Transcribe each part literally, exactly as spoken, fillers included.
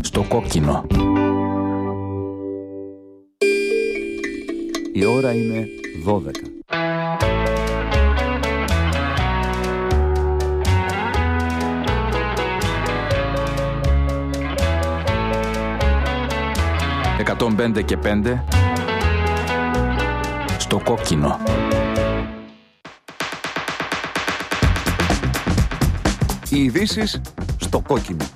Στο κόκκινο. Η ώρα είναι δώδεκα. εκατόν πέντε και πέντε στο κόκκινο. Οι ειδήσεις στο κόκκινο.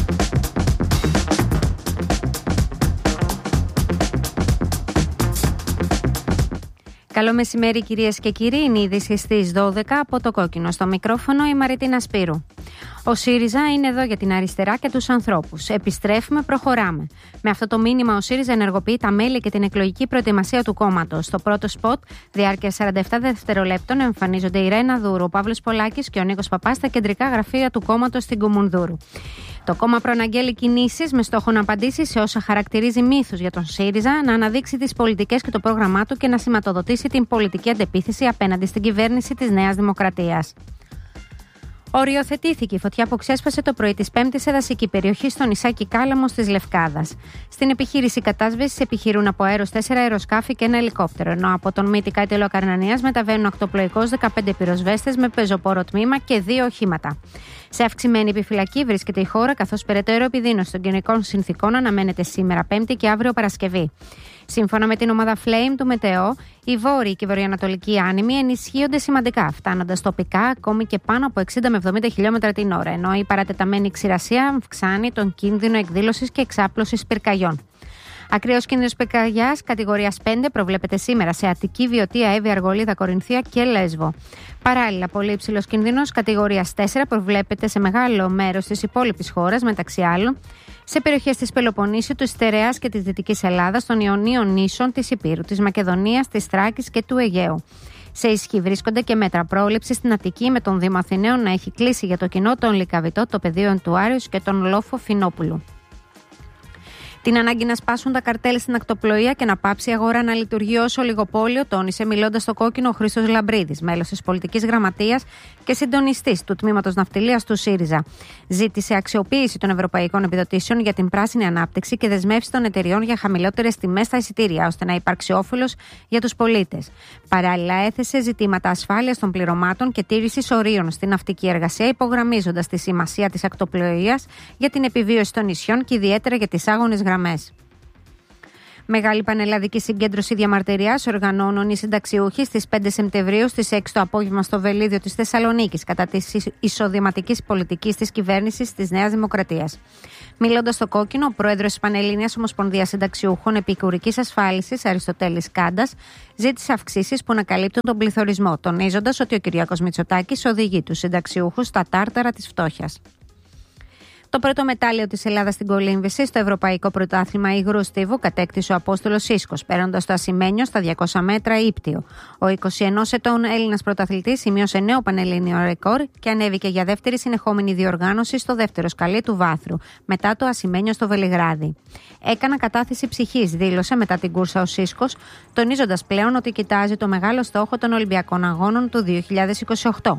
Καλό μεσημέρι κυρίες και κύριοι, είναι η είδηση στις δώδεκα από το κόκκινο. Στο μικρόφωνο η Μαριτίνα Σπύρου. Ο ΣΥΡΙΖΑ είναι εδώ για την αριστερά και τους ανθρώπους. Επιστρέφουμε, προχωράμε. Με αυτό το μήνυμα ο ΣΥΡΙΖΑ ενεργοποιεί τα μέλη και την εκλογική προετοιμασία του κόμματος. Στο πρώτο σποτ, διάρκεια σαράντα επτά δευτερολέπτων, εμφανίζονται η Ρένα Δούρου, ο Παύλος Πολάκης και ο Νίκος Παπάς στα κεντρικά γραφεία του κόμματος στην Κουμουνδούρου. Το κόμμα προαναγγέλει κινήσεις με στόχο να απαντήσει σε όσα χαρακτηρίζει μύθους για τον ΣΥΡΙΖΑ, να αναδείξει τις πολιτικές και το πρόγραμμά του και να σηματοδοτήσει την πολιτική αντεπίθεση απέναντι στην κυβέρνηση της Νέας Δημοκρατίας. Οριοθετήθηκε η φωτιά που ξέσπασε το πρωί της Πέμπτης σε δασική περιοχή στο νησάκι Κάλαμος της Λευκάδας. Στην επιχείρηση κατάσβεσης επιχειρούν από αέρος τέσσερα αεροσκάφη και ένα ελικόπτερο, ενώ από τον Μύτη Καΐτελο Ακαρνανίας μεταβαίνουν ακτοπλοϊκώς δεκαπέντε πυροσβέστες με πεζοπόρο τμήμα και δύο οχήματα. Σε αυξημένη επιφυλακή βρίσκεται η χώρα, καθώς περαιτέρω επιδείνωση των κοινωνικών συνθηκών αναμένεται σήμερα Πέμπτη και αύριο Παρασκευή. Σύμφωνα με την ομάδα Flame του Μετεό, οι βόρειοι και βορειοανατολικοί άνεμοι ενισχύονται σημαντικά, φτάνοντας τοπικά ακόμη και πάνω από εξήντα με εβδομήντα χιλιόμετρα την ώρα, ενώ η παρατεταμένη ξηρασία αυξάνει τον κίνδυνο εκδήλωσης και εξάπλωσης πυρκαγιών. Ακραίος κίνδυνος πυρκαγιάς κατηγορίας πέντε προβλέπεται σήμερα σε Αττική, Βιωτία, Εύβοια, Αργολίδα, Κορινθία και Λέσβο. Παράλληλα, πολύ υψηλός κίνδυνος κατηγορίας τέσσερα προβλέπεται σε μεγάλο μέρος της υπόλοιπης χώρας, μεταξύ άλλων σε περιοχές της Πελοποννήσου, του Στερεάς και της Δυτικής Ελλάδας, των Ιωνίων νήσων, της Υπήρου, της Μακεδονίας, της Θράκης και του Αιγαίου. Σε ισχύ βρίσκονται και μέτρα πρόληψης στην Αττική, με τον Δήμο Αθηναίων να έχει κλείσει για το κοινό τον Λυκαβητό, το πεδίο Εντουάριος και τον Λόφο Φινόπουλου. Την ανάγκη να σπάσουν τα καρτέλ στην ακτοπλοεία και να πάψει η αγορά να λειτουργεί ως ολιγοπόλιο, τόνισε μιλώντας στο κόκκινο ο Χρήστος Λαμπρίδης, μέλος της πολιτικής γραμματείας και συντονιστής του τμήματος ναυτιλίας του ΣΥΡΙΖΑ. Ζήτησε αξιοποίηση των ευρωπαϊκών επιδοτήσεων για την πράσινη ανάπτυξη και δεσμεύσει των εταιριών για χαμηλότερες τιμές στα εισιτήρια, ώστε να υπάρξει όφελος για τους πολίτες. Παράλληλα, έθεσε ζητήματα ασφάλειας των πληρωμάτων και τήρησης ορίων στην ναυτική εργασία, υπογραμμίζοντας τη σημασία της ακτοπλοείας για την επιβίωση των νησιών και ιδιαίτερα για τις άγονες γραμμές. Μεγάλη πανελλαδική συγκέντρωση διαμαρτυρίας οργανώνουν οι συνταξιούχοι στις πέντε Σεπτεμβρίου στις έξι το απόγευμα στο Βελίδιο της Θεσσαλονίκης κατά της εισοδηματικής πολιτικής της κυβέρνησης της Νέας Δημοκρατίας. Μιλώντας στο κόκκινο, ο πρόεδρος της Πανελλήνιας Ομοσπονδίας Συνταξιούχων Επικουρικής Ασφάλισης, Αριστοτέλης Κάντας, ζήτησε αυξήσεις που να καλύπτουν τον πληθωρισμό, τονίζοντας ότι ο Κυριάκος Μητσοτάκης οδηγεί τους συνταξιούχους στα τάρταρα της φτώχειας. Το πρώτο μετάλλιο της Ελλάδας στην κολύμβηση στο Ευρωπαϊκό Πρωτάθλημα Υγρού Στίβου κατέκτησε ο Απόστολος Σίσκος, παίρνοντας το ασημένιο στα διακόσια μέτρα ύπτιο. Ο είκοσι ενός ετών Έλληνας πρωταθλητής σημείωσε νέο πανελλήνιο ρεκόρ και ανέβηκε για δεύτερη συνεχόμενη διοργάνωση στο δεύτερο σκαλί του βάθρου, μετά το ασημένιο στο Βελιγράδι. Έκανα κατάθεση ψυχής, δήλωσε μετά την κούρσα ο Σίσκος, τονίζοντας πλέον ότι κοιτάζει το μεγάλο στόχο των Ολυμπιακών Αγώνων του δύο χιλιάδες είκοσι οκτώ.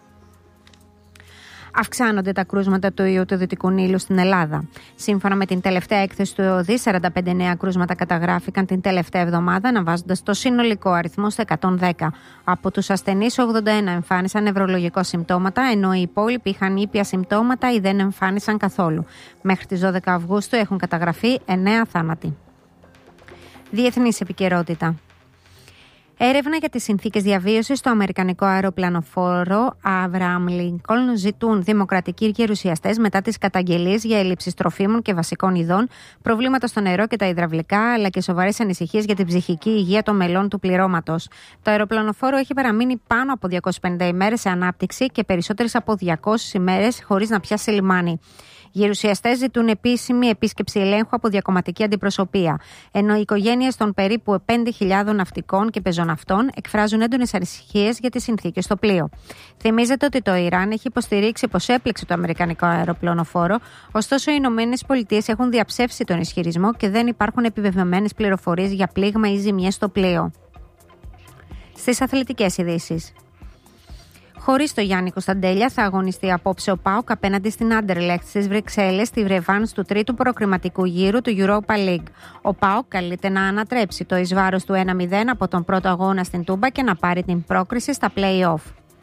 Αυξάνονται τα κρούσματα του ιού του Δυτικού Νείλου στην Ελλάδα. Σύμφωνα με την τελευταία έκθεση του ΕΟΔΗ, σαράντα πέντε νέα κρούσματα καταγράφηκαν την τελευταία εβδομάδα, αναβάζοντας το συνολικό αριθμό στα εκατόν δέκα. Από τους ασθενείς, ογδόντα ένα εμφάνισαν νευρολογικά συμπτώματα, ενώ οι υπόλοιποι είχαν ήπια συμπτώματα ή δεν εμφάνισαν καθόλου. Μέχρι τις δώδεκα Αυγούστου έχουν καταγραφεί εννέα θάνατοι. Διεθνής επικαιρότητα. Έρευνα για τις συνθήκες διαβίωσης στο αμερικανικό αεροπλανοφόρο Αβραάμ Λίνκολν ζητούν δημοκρατικοί γερουσιαστές μετά τις καταγγελίες για έλλειψη τροφίμων και βασικών ειδών, προβλήματα στο νερό και τα υδραυλικά, αλλά και σοβαρές ανησυχίες για την ψυχική υγεία των μελών του πληρώματος. Το αεροπλανοφόρο έχει παραμείνει πάνω από διακόσιες πενήντα ημέρες σε ανάπτυξη και περισσότερες από διακόσιες ημέρες χωρίς να πιάσει λιμάνι. Οι γερουσιαστές ζητούν επίσημη επίσκεψη ελέγχου από διακομματική αντιπροσωπεία, ενώ οι οικογένειες των περίπου πέντε χιλιάδων ναυτικών και πεζοναυτών εκφράζουν έντονες ανησυχίες για τις συνθήκες στο πλοίο. Θυμίζεται ότι το Ιράν έχει υποστηρίξει πως έπληξε το αμερικανικό αεροπλανοφόρο, ωστόσο οι Ηνωμένες Πολιτείες έχουν διαψεύσει τον ισχυρισμό και δεν υπάρχουν επιβεβαιωμένες πληροφορίες για πλήγμα ή ζημιές στο πλοίο. Στις αθλητικές ειδήσεις. Χωρίς το Γιάννη Κωνσταντέλια, θα αγωνιστεί απόψε ο ΠΑΟΚ απέναντι στην Άντερλεχτ στις Βρυξέλλες στη ρεβάνς του τρίτου προκριματικού γύρου του Europa League. Ο ΠΑΟΚ καλείται να ανατρέψει το εις βάρος του ένα μηδέν από τον πρώτο αγώνα στην Τούμπα και να πάρει την πρόκριση στα play-off.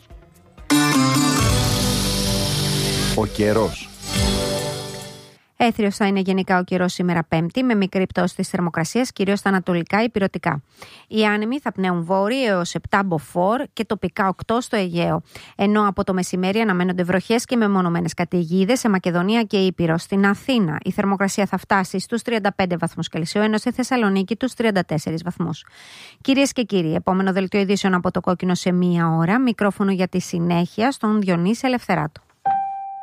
Ο καιρός. Έθριος θα είναι γενικά ο καιρός σήμερα Πέμπτη, με μικρή πτώση της θερμοκρασίας, κυρίως στα ανατολικά ηπειρωτικά. Οι άνεμοι θα πνέουν βόρειοι έως επτά μποφόρ και τοπικά οκτώ στο Αιγαίο. Ενώ από το μεσημέρι αναμένονται βροχές και μεμονωμένες καταιγίδες σε Μακεδονία και Ήπειρο. Στην Αθήνα η θερμοκρασία θα φτάσει στους τριάντα πέντε βαθμούς Κελσίου, ενώ στη Θεσσαλονίκη τους τριάντα τέσσερις βαθμούς. Κυρίες και κύριοι, επόμενο δελτίο ειδήσεων από το Κόκκινο σε μία ώρα. Μικρόφωνο για τη συνέχεια στον Διονύση Ελευθεράτο.